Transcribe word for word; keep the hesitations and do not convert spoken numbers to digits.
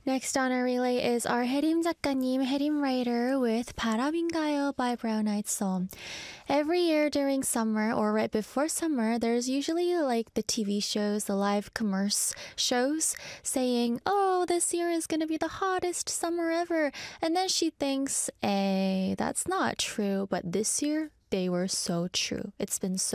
Next on our relay is our 해림 작가님, 해림 writer with 바람인가요 by Brown Eyed Soul. Every year during summer or right before summer, there's usually like the T V shows, the live commerce shows saying, oh, this year is going to be the hottest summer ever. And then she thinks, eh, that's not true. But this year, they were so true. It's been so